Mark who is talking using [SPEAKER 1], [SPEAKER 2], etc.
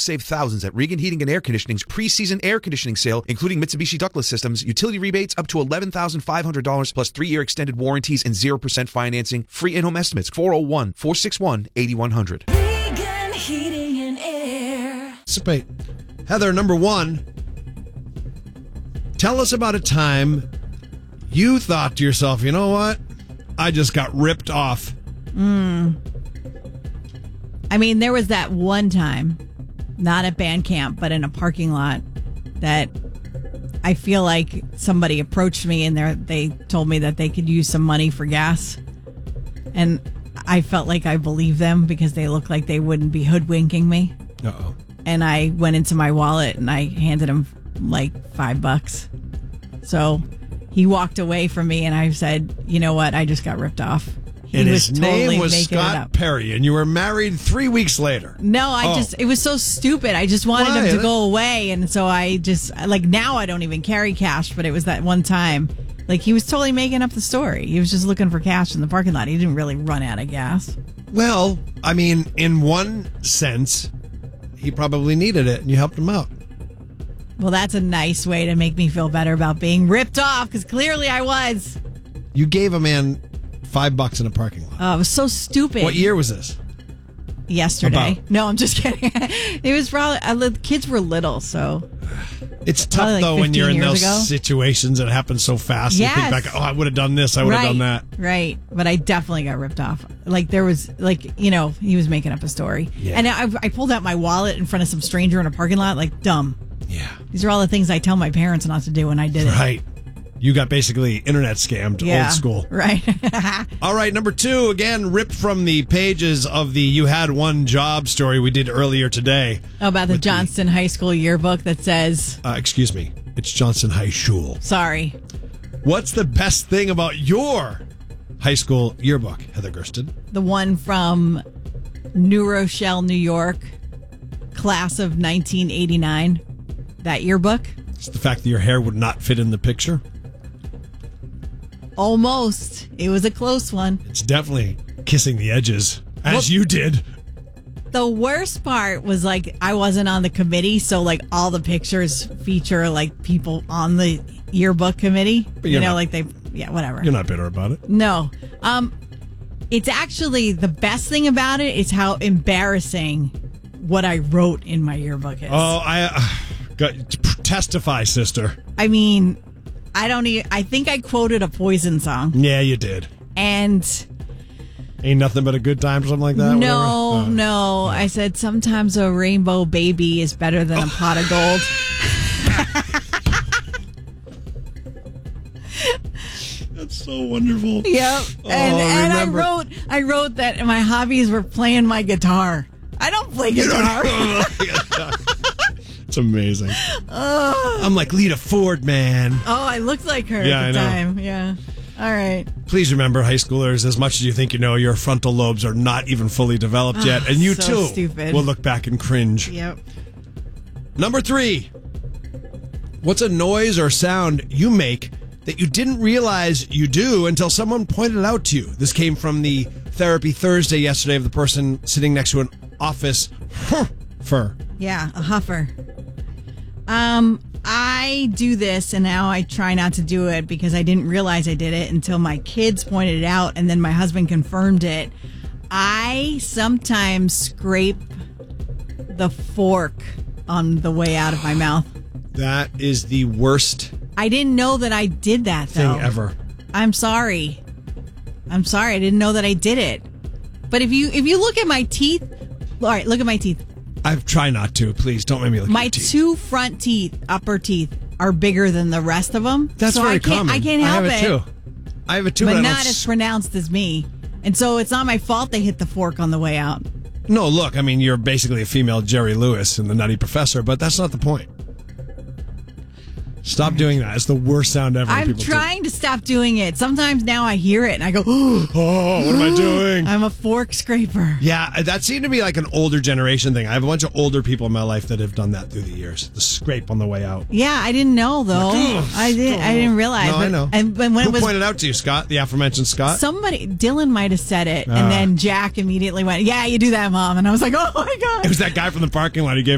[SPEAKER 1] save thousands at Regan Heating and Air Conditioning's pre-season air conditioning sale, including Mitsubishi ductless systems, utility rebates up to $11,500 plus 3-year extended warranties and 0% financing. Free in-home estimates. 401-461-8100.
[SPEAKER 2] Regan Heating and Air.
[SPEAKER 3] Heather, number one, tell us about a time you thought to yourself, you know what? I just got ripped off.
[SPEAKER 4] I mean, there was that one time, not at band camp, but in a parking lot, that I feel like somebody approached me and they told me that they could use some money for gas. And I felt like I believed them because they looked like they wouldn't be hoodwinking me.
[SPEAKER 3] Uh-oh.
[SPEAKER 4] And I went into my wallet and I handed him like $5. So he walked away from me and I said, you know what? I just got ripped off.
[SPEAKER 3] And his name was Scott Perry, and you were married 3 weeks later.
[SPEAKER 4] No, it was so stupid. I just wanted him to go away. And so I just, like, now I don't even carry cash, but it was that one time. Like, he was totally making up the story. He was just looking for cash in the parking lot. He didn't really run out of gas.
[SPEAKER 3] Well, I mean, in one sense, he probably needed it, and you helped him out.
[SPEAKER 4] Well, that's a nice way to make me feel better about being ripped off, because clearly I was.
[SPEAKER 3] You gave a man $5 in a parking lot.
[SPEAKER 4] Oh, it was so stupid.
[SPEAKER 3] What year was this?
[SPEAKER 4] Yesterday.
[SPEAKER 3] About?
[SPEAKER 4] No, I'm just kidding. It was probably, the kids were little, so.
[SPEAKER 3] It's tough,
[SPEAKER 4] like
[SPEAKER 3] though, when you're in those
[SPEAKER 4] ago.
[SPEAKER 3] situations that happen so fast.
[SPEAKER 4] Yes.
[SPEAKER 3] You think back, I would have done this, I would have done that.
[SPEAKER 4] Right. But I definitely got ripped off. Like, there was, he was making up a story.
[SPEAKER 3] Yeah.
[SPEAKER 4] And I pulled out my wallet in front of some stranger in a parking lot, like, dumb.
[SPEAKER 3] Yeah.
[SPEAKER 4] These are all the things I tell my parents not to do, and I did it.
[SPEAKER 3] Right. You got basically internet scammed, old school.
[SPEAKER 4] Right.
[SPEAKER 3] All right, number two, again, ripped from the pages of the You Had One Job story we did earlier today.
[SPEAKER 4] About the Johnston High School yearbook that says...
[SPEAKER 3] excuse me, it's Johnston High School.
[SPEAKER 4] Sorry.
[SPEAKER 3] What's the best thing about your high school yearbook, Heather Gersten?
[SPEAKER 4] The one from New Rochelle, New York, class of 1989. That yearbook.
[SPEAKER 3] It's the fact that your hair would not fit in the picture.
[SPEAKER 4] Almost. It was a close one.
[SPEAKER 3] It's definitely kissing the edges, as you did.
[SPEAKER 4] The worst part was, like, I wasn't on the committee, so, like, all the pictures feature, like, people on the yearbook committee.
[SPEAKER 3] But you're not,
[SPEAKER 4] whatever.
[SPEAKER 3] You're not bitter about it.
[SPEAKER 4] No. It's actually, the best thing about it is how embarrassing what I wrote in my yearbook is.
[SPEAKER 3] Oh, testify, sister.
[SPEAKER 4] I mean... I think I quoted a Poison song.
[SPEAKER 3] Yeah, you did.
[SPEAKER 4] And...
[SPEAKER 3] Ain't nothing but a good time or something like that?
[SPEAKER 4] No. I said, sometimes a rainbow baby is better than a pot of gold.
[SPEAKER 3] That's so wonderful.
[SPEAKER 4] Yep. And I wrote that my hobbies were playing my guitar. I don't play guitar.
[SPEAKER 3] It's amazing. I'm like Lita Ford, man.
[SPEAKER 4] Oh, I looked like her at the time. Yeah. All right.
[SPEAKER 3] Please remember, high schoolers, as much as you think you know, your frontal lobes are not even fully developed yet. And you, too,
[SPEAKER 4] stupid.
[SPEAKER 3] will look back and cringe.
[SPEAKER 4] Yep.
[SPEAKER 3] Number 3. What's a noise or sound you make that you didn't realize you do until someone pointed it out to you? This came from the Therapy Thursday yesterday of the person sitting next to an office fur.
[SPEAKER 4] Yeah, a huffer. I do this, and now I try not to do it because I didn't realize I did it until my kids pointed it out, and then my husband confirmed it. I sometimes scrape the fork on the way out of my mouth.
[SPEAKER 3] That is the worst.
[SPEAKER 4] I didn't know that I did that, though.
[SPEAKER 3] Thing ever.
[SPEAKER 4] I'm sorry. I didn't know that I did it. But if you look at my teeth, all right, look at my teeth.
[SPEAKER 3] I try not to. Please don't make me look at
[SPEAKER 4] my
[SPEAKER 3] your teeth.
[SPEAKER 4] 2 front teeth, upper teeth, are bigger than the rest of them.
[SPEAKER 3] That's
[SPEAKER 4] so
[SPEAKER 3] very common.
[SPEAKER 4] I can't help it.
[SPEAKER 3] I have it too. I have it too,
[SPEAKER 4] but not as pronounced as me. And so it's not my fault they hit the fork on the way out.
[SPEAKER 3] No, look, I mean, you're basically a female Jerry Lewis in The Nutty Professor, but that's not the point. Stop doing that. It's the worst sound ever.
[SPEAKER 4] I'm trying to stop doing it. Sometimes now I hear it and I go, oh,
[SPEAKER 3] what am I doing?
[SPEAKER 4] I'm a fork scraper.
[SPEAKER 3] Yeah, that seemed to be like an older generation thing. I have a bunch of older people in my life that have done that through the years. The scrape on the way out.
[SPEAKER 4] Yeah, I didn't know, though. I didn't realize.
[SPEAKER 3] No, I know.
[SPEAKER 4] And when
[SPEAKER 3] Who
[SPEAKER 4] it was
[SPEAKER 3] pointed out to you, Scott? The aforementioned Scott?
[SPEAKER 4] Dylan might have said it. And then Jack immediately went, yeah, you do that, Mom. And I was like, oh, my God.
[SPEAKER 3] It was that guy from the parking lot who gave